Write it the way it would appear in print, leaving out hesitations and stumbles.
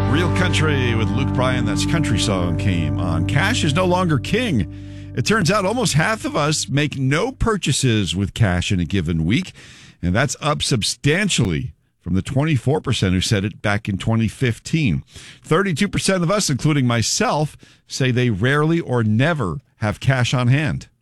Real Country with Luke Bryan. That's Country Song came on. Cash is no longer king. It turns out almost half of us make no purchases with cash in a given week, and that's up substantially from the 24% who said it back in 2015. 32% of us, including myself, say they rarely or never have cash on hand.